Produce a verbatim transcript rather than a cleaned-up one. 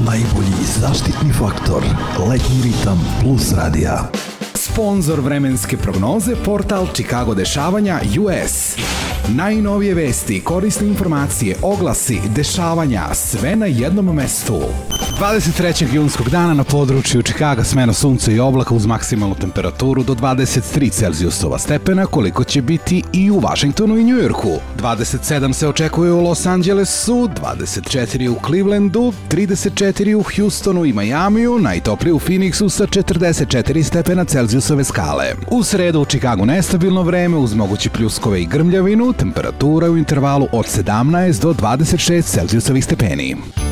Najbolji zaštitni faktor, letnji ritam plus radija. Sponzor vremenske prognoze, portal Chicago dešavanja U S. Najnovije vesti, korisne informacije, oglasi, dešavanja, sve na jednom mestu. dvadeset trećeg junskog dana na području Chicaga smena sunca i oblaka uz maksimalnu temperaturu do dvadeset tri Celzijusova stepena, koliko će biti i u Washingtonu i Njujorku. dvadeset sedam se očekuje u Los Angelesu, dvadeset četiri u Clevelandu, trideset četiri u Houstonu i Majamiju, najtoplije u Phoenixu sa četrdeset četiri stepena Celzijusove skale. U sredu u Chicagu nestabilno vreme uz mogući pljuskove i grmljavinu, temperatura u intervalu od sedamnaest do dvadeset šest Celzijusovih stepeni.